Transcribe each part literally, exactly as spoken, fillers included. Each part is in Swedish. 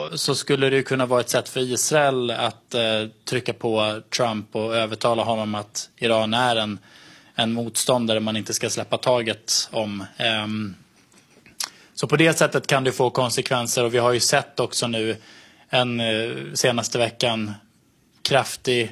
så skulle det kunna vara ett sätt för Israel att eh, trycka på Trump och övertala honom att Iran är en, en motståndare man inte ska släppa taget om. Eh, så på det sättet kan det få konsekvenser, och vi har ju sett också nu en eh, senaste veckan kraftig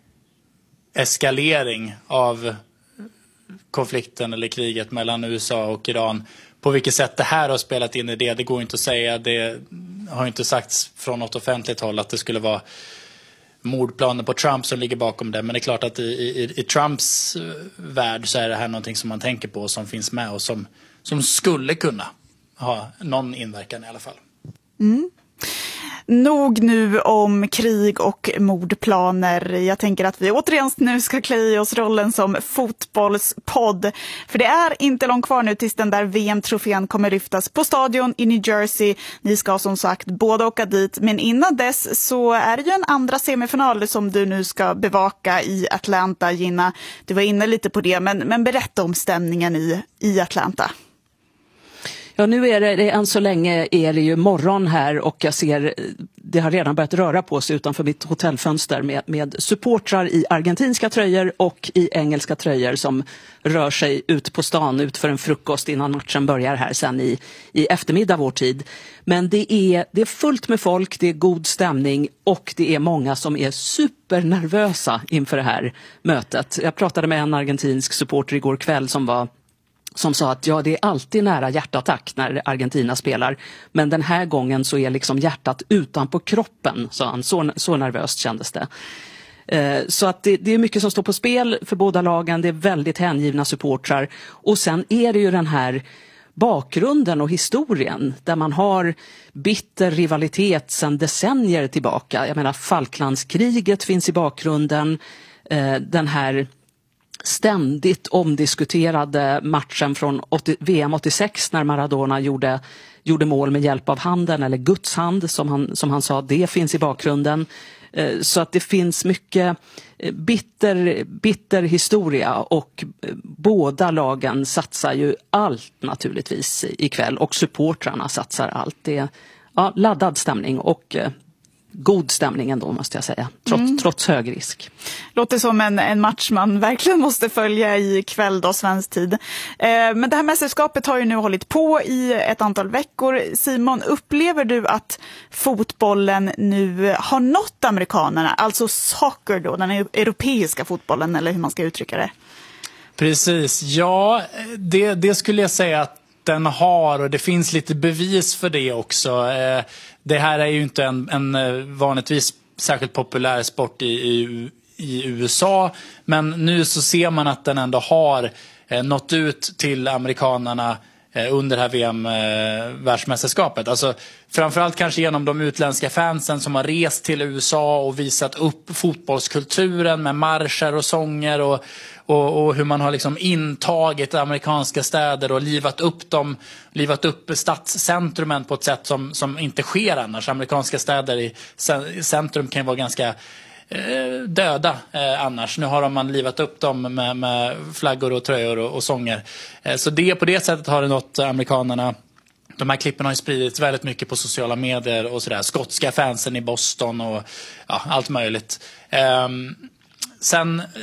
eskalering av konflikten eller kriget mellan U S A och Iran. På vilket sätt det här har spelat in i det, det går inte att säga. Det har inte sagts från något offentligt håll att det skulle vara mordplaner på Trump som ligger bakom det. Men det är klart att i, i, i Trumps värld så är det här någonting som man tänker på och som finns med och som, som skulle kunna ha någon inverkan i alla fall. Mm. Nog nu om krig och mordplaner. Jag tänker att vi återigen nu ska klä i oss rollen som fotbollspodd. För det är inte långt kvar nu tills den där V M-trofén kommer lyftas på stadion i New Jersey. Ni ska som sagt båda åka dit. Men innan dess så är det ju en andra semifinal som du nu ska bevaka i Atlanta, Gina. Du var inne lite på det, men, men berätta om stämningen i, i Atlanta. Ja, nu är det, än så länge är det ju morgon här och jag ser, det har redan börjat röra på sig utanför mitt hotellfönster med, med supportrar i argentinska tröjor och i engelska tröjor som rör sig ut på stan ut för en frukost innan matchen börjar här sen i, i eftermiddag vår tid. Men det är, det är fullt med folk, det är god stämning och det är många som är supernervösa inför det här mötet. Jag pratade med en argentinsk supporter igår kväll som var som sa att ja, det är alltid nära hjärtattack när Argentina spelar. Men den här gången så är liksom hjärtat utanpå kroppen, sa han. Så, så nervöst kändes det. Eh, så att det, det är mycket som står på spel för båda lagen. Det är väldigt hängivna supportrar. Och sen är det ju den här bakgrunden och historien där man har bitter rivalitet sedan decennier tillbaka. Jag menar, Falklandskriget finns i bakgrunden. Eh, den här ständigt omdiskuterade matchen från V M åttiosex när Maradona gjorde, gjorde mål med hjälp av handen eller Guds hand som han, som han sa, det finns i bakgrunden. Så att det finns mycket bitter, bitter historia och båda lagen satsar ju allt naturligtvis ikväll och supportrarna satsar allt. Det är ja, laddad stämning och god stämning ändå måste jag säga, trots, mm. trots hög risk. Låter som en, en match man verkligen måste följa i kväll då, svensk tid. Eh, men det här mästerskapet har ju nu hållit på i ett antal veckor. Simon, upplever du att fotbollen nu har nått amerikanerna, alltså soccer då, den europeiska fotbollen eller hur man ska uttrycka det? Precis, ja, det, det skulle jag säga att den har, och det finns lite bevis för det också. Eh, det här är ju inte en, en vanligtvis särskilt populär sport i, i, i U S A, men nu så ser man att den ändå har eh, nått ut till amerikanerna eh, under det här V M-världsmästerskapet. Eh, alltså framförallt kanske genom de utländska fansen som har rest till U S A och visat upp fotbollskulturen med marscher och sånger och Och, och hur man har liksom intagit amerikanska städer och livat upp dem, livat upp stadscentrumen på ett sätt som, som inte sker annars. Amerikanska städer i centrum kan vara ganska eh, döda eh, annars. Nu har man livat upp dem med, med flaggor och tröjor och, och sånger. Eh, så det på det sättet har det nått amerikanerna. De här klippen har ju spridits väldigt mycket på sociala medier och sådär. Skotska fansen i Boston och ja, allt möjligt. Eh, sen... Eh,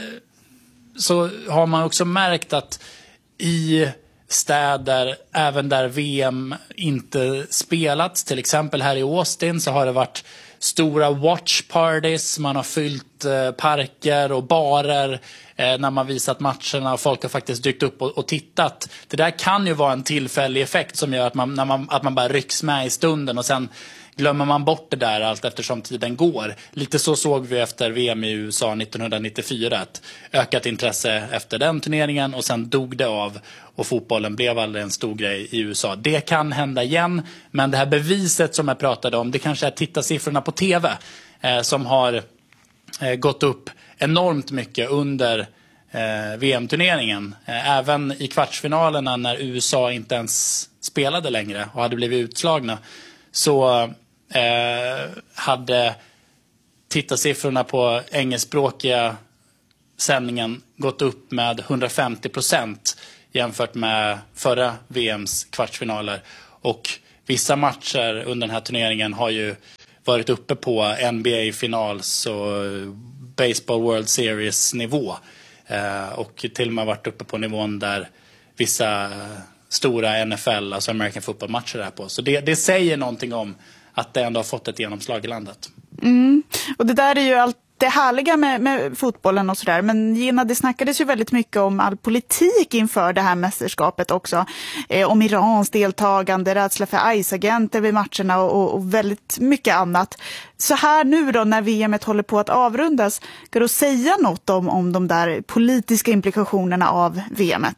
så har man också märkt att i städer, även där V M inte spelats, till exempel här i Austin, så har det varit stora watch parties. Man har fyllt eh, parker och barer eh, när man visat matcherna och folk har faktiskt dykt upp och, och tittat. Det där kan ju vara en tillfällig effekt som gör att man, när man, att man bara rycks med i stunden och sen glömmer man bort det där allt eftersom tiden går. Lite så såg vi efter V M i U S A nittonhundranittiofyra. Ett ökat intresse efter den turneringen och sen dog det av och fotbollen blev aldrig en stor grej i U S A. Det kan hända igen, men det här beviset som jag pratade om, det kanske är tittarsiffrorna på tv eh, som har eh, gått upp enormt mycket under eh, V M-turneringen. Eh, även i kvartsfinalerna när U S A inte ens spelade längre och hade blivit utslagna, så Eh, hade tittarsiffrorna på engelskspråkiga sändningen gått upp med hundrafemtio procent jämfört med förra V M:s kvartsfinaler. Och vissa matcher under den här turneringen har ju varit uppe på N B A-finals och Baseball World Series-nivå. Eh, och till och med varit uppe på nivån där vissa stora N F L, alltså American Football-matcher är på. Så det, det säger någonting om att det ändå har fått ett genomslag i landet. Mm. Och det där är ju allt det härliga med, med fotbollen och sådär. Men Gina, det snackades ju väldigt mycket om all politik inför det här mästerskapet också. Eh, om Irans deltagande, rädsla för I C E-agenter vid matcherna och, och väldigt mycket annat. Så här nu då när V M håller på att avrundas, kan du säga något om, om de där politiska implikationerna av V M?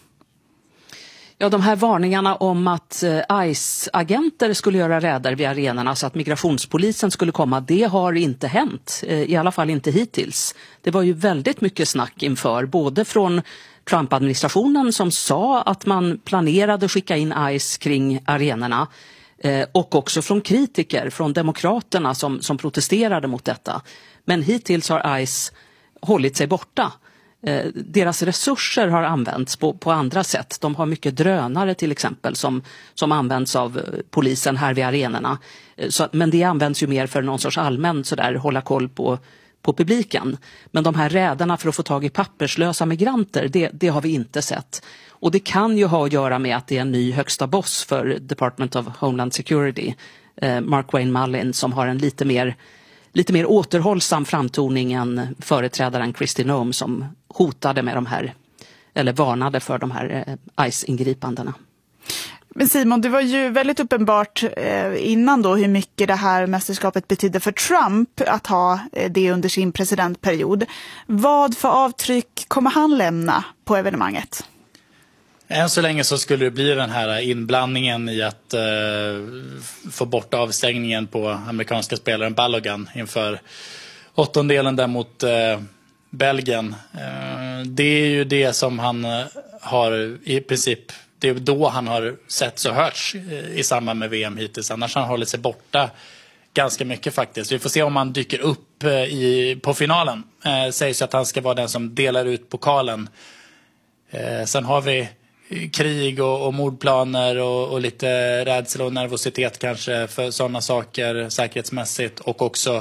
Ja, de här varningarna om att I C E-agenter skulle göra räder vid arenorna så att migrationspolisen skulle komma, det har inte hänt. I alla fall inte hittills. Det var ju väldigt mycket snack inför, både från Trump-administrationen som sa att man planerade skicka in I C E kring arenorna, och också från kritiker, från demokraterna som, som protesterade mot detta. Men hittills har I C E hållit sig borta. Deras resurser har använts på, på andra sätt. De har mycket drönare till exempel som, som används av polisen här vid arenorna. Så, men det används ju mer för någon sorts allmän sådär, hålla koll på, på publiken. Men de här räderna för att få tag i papperslösa migranter, det, det har vi inte sett. Och det kan ju ha att göra med att det är en ny högsta boss för Department of Homeland Security, eh, Mark Wayne Mullin, som har en lite mer lite mer återhållsam framtoning än företrädaren Kristi Noem som hotade med de här, eller varnade för de här I C E-ingripandena. Men Simon, det var ju väldigt uppenbart eh, innan då hur mycket det här mästerskapet betydde för Trump att ha eh, det under sin presidentperiod. Vad för avtryck kommer han lämna på evenemanget? Än så länge så skulle det bli den här inblandningen i att eh, få bort avstängningen på amerikanska spelaren Balogun inför åttondelen där mot eh, Belgien. Eh, det är ju det som han har i princip, det är då han har sett så hörts i samband med V M hittills. Annars har han hållit sig borta ganska mycket faktiskt. Vi får se om han dyker upp i, på finalen. Eh, sägs att han ska vara den som delar ut pokalen. Eh, sen har vi krig och, och mordplaner och, och lite rädsla och nervositet kanske för sådana saker säkerhetsmässigt, och också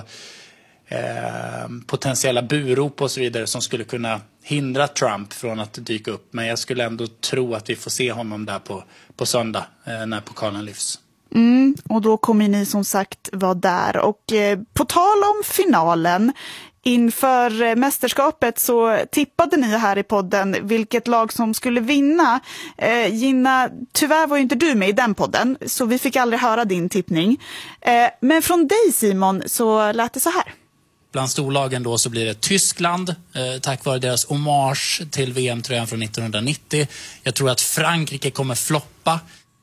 eh, potentiella burop och så vidare som skulle kunna hindra Trump från att dyka upp. Men jag skulle ändå tro att vi får se honom där på, på söndag eh, när pokalen lyfts. Mm, och då kommer ni som sagt vara där. Och eh, på tal om finalen, inför mästerskapet så tippade ni här i podden vilket lag som skulle vinna. Eh, Gina, tyvärr var ju inte du med i den podden, så vi fick aldrig höra din tippning. Eh, men från dig Simon så lät det så här. Bland storlagen då så blir det Tyskland, eh, tack vare deras hommage till V M-tröjan från nittonhundranittio. Jag tror att Frankrike kommer floppa.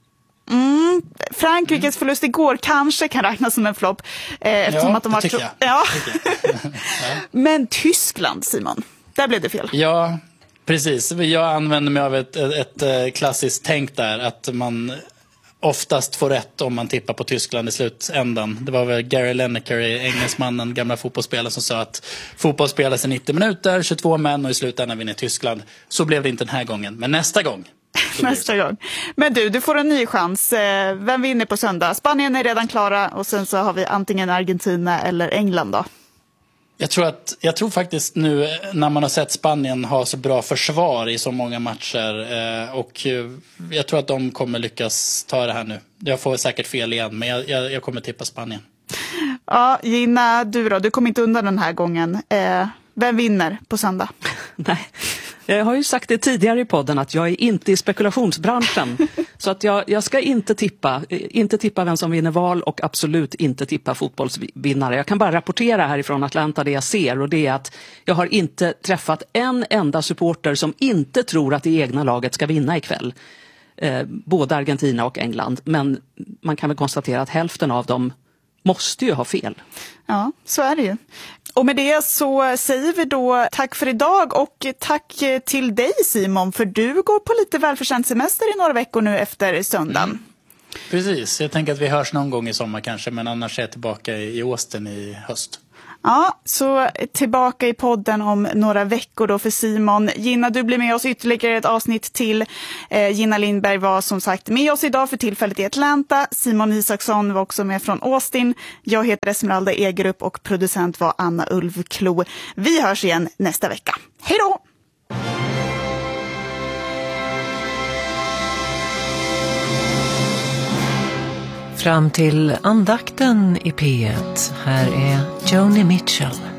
Mm, Frankrikes förlust igår kanske kan räknas som en flopp. Eh, eftersom ja, att de har tycker tro- jag. Ja. Tycker jag. Men Tyskland, Simon, där blev det fel. Ja, precis. Jag använder mig av ett, ett, ett klassiskt tänk där, att man oftast får rätt om man tippar på Tyskland i slutändan. Det var väl Gary Lineker, engelsmannen, gamla fotbollsspelare, som sa att fotboll spelas i nittio minuter, tjugotvå män, och i slutändan vinner Tyskland. Så blev det inte den här gången, men nästa gång. Nästa gång. Men du, du får en ny chans. Vem vinner på söndag? Spanien är redan klara och sen så har vi antingen Argentina eller England då. Jag tror, att, jag tror faktiskt nu när man har sett Spanien ha så bra försvar i så många matcher, eh, och jag tror att de kommer lyckas ta det här nu. Jag får säkert fel igen, men jag, jag, jag kommer tippa Spanien. Ja, Gina, du då? Du kommer inte undan den här gången. Eh, vem vinner på söndag? Nej. Jag har ju sagt det tidigare i podden att jag är inte i spekulationsbranschen. Så att jag, jag ska inte tippa, inte tippa vem som vinner val, och absolut inte tippa fotbollsvinnare. Jag kan bara rapportera härifrån Atlanta det jag ser, och det är att jag har inte träffat en enda supporter som inte tror att det egna laget ska vinna ikväll. Eh, både Argentina och England. Men man kan väl konstatera att hälften av dem måste ju ha fel. Ja, så är det ju. Och med det så säger vi då tack för idag, och tack till dig Simon, för du går på lite välförtjänt semester i några veckor nu efter söndagen. Mm. Precis, jag tänker att vi hörs någon gång i sommar kanske, men annars är jag tillbaka i Austin i höst. Ja, så tillbaka i podden om några veckor då för Simon. Gina, du blir med oss ytterligare ett avsnitt till. Eh, Gina Lindberg var som sagt med oss idag för tillfället i Atlanta. Simon Isaksson var också med från Austin. Jag heter Esmeralda Egerup och producent var Anna Ulvklo. Vi hörs igen nästa vecka. Hej då! Fram till andakten i P ett. Här är Joni Mitchell.